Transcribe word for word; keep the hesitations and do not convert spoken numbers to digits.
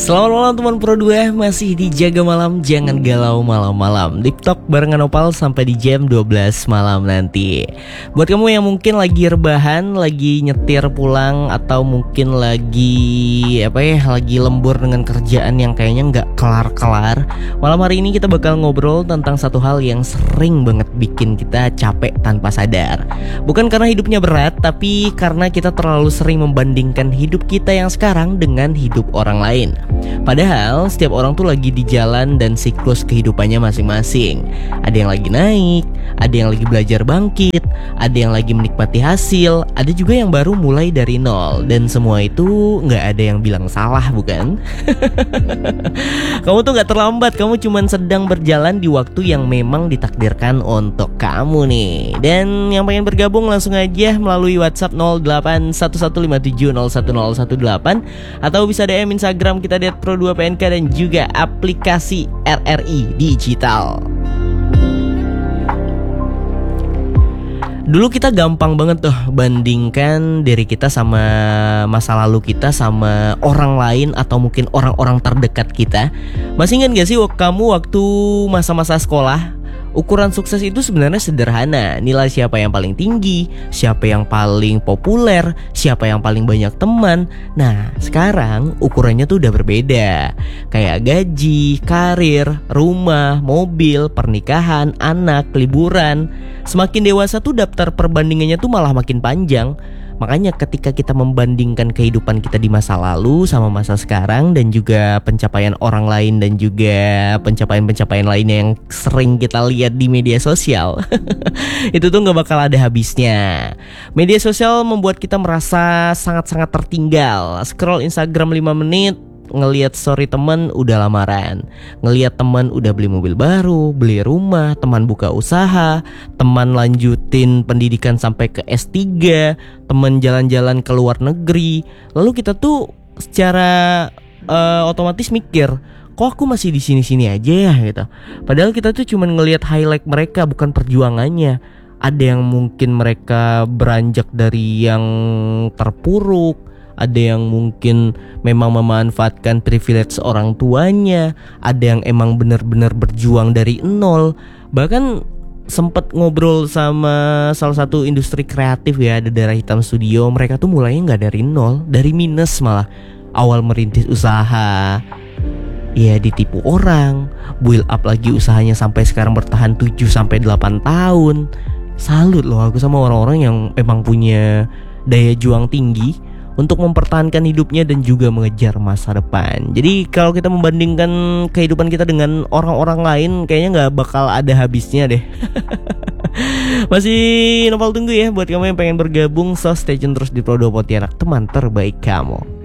Selamat malam teman Pro dua, masih di Jaga Malam, jangan galau malam-malam. Deep Talk barengan Opal sampai di jam dua belas malam nanti. Buat kamu yang mungkin lagi rebahan, lagi nyetir pulang, atau mungkin lagi apa ya, lagi lembur dengan kerjaan yang kayaknya nggak kelar-kelar, malam hari ini kita bakal ngobrol tentang satu hal yang sering banget bikin kita capek tanpa sadar. Bukan karena hidupnya berat, tapi karena kita terlalu sering membandingkan hidup kita yang sekarang dengan hidup orang lain. Padahal setiap orang tuh lagi di jalan dan siklus kehidupannya masing-masing. Ada yang lagi naik, ada yang lagi belajar bangkit, ada yang lagi menikmati hasil, ada juga yang baru mulai dari nol. Dan semua itu gak ada yang bilang salah, bukan? Kamu tuh gak terlambat, kamu cuman sedang berjalan di waktu yang memang ditakdirkan untuk kamu nih. Dan yang pengen bergabung langsung aja melalui WhatsApp nol delapan satu satu lima tujuh nol satu nol satu delapan, atau bisa D M Instagram kita di Pro dua P N K dan juga aplikasi R R I Digital. Dulu kita gampang banget tuh bandingkan diri kita sama masa lalu kita sama orang lain atau mungkin orang-orang terdekat kita. Masih ingat gak sih kamu waktu masa-masa sekolah? Ukuran sukses itu sebenarnya sederhana. Nilai siapa yang paling tinggi, siapa yang paling populer, siapa yang paling banyak teman. Nah, sekarang ukurannya tuh udah berbeda. Kayak gaji, karir, rumah, mobil, pernikahan, anak, liburan. Semakin dewasa tuh daftar perbandingannya tuh malah makin panjang. Makanya ketika kita membandingkan kehidupan kita di masa lalu sama masa sekarang, dan juga pencapaian orang lain dan juga pencapaian-pencapaian lainnya yang sering kita lihat di media sosial, itu tuh gak bakal ada habisnya. Media sosial membuat kita merasa sangat-sangat tertinggal. Scroll Instagram lima menit, ngelihat story temen udah lamaran, ngelihat temen udah beli mobil baru, beli rumah, teman buka usaha, teman lanjutin pendidikan sampai ke S tiga, temen jalan-jalan ke luar negeri. Lalu kita tuh secara uh, otomatis mikir, kok aku masih di sini-sini aja ya gitu. Padahal kita tuh cuman ngelihat highlight mereka, bukan perjuangannya. Ada yang mungkin mereka beranjak dari yang terpuruk, ada yang mungkin memang memanfaatkan privilege orang tuanya, ada yang emang benar-benar berjuang dari nol. Bahkan sempet ngobrol sama salah satu industri kreatif ya, ada Darah Hitam Studio. Mereka tuh mulainya gak dari nol, dari minus malah. Awal merintis usaha, ya ditipu orang, build up lagi usahanya sampai sekarang bertahan tujuh sampai delapan tahun. Salut loh aku sama orang-orang yang emang punya daya juang tinggi untuk mempertahankan hidupnya dan juga mengejar masa depan. Jadi kalau kita membandingkan kehidupan kita dengan orang-orang lain, kayaknya gak bakal ada habisnya deh. Masih Nopal tunggu ya buat kamu yang pengen bergabung. So stay tune terus di Pro dua Pontianak, teman terbaik kamu.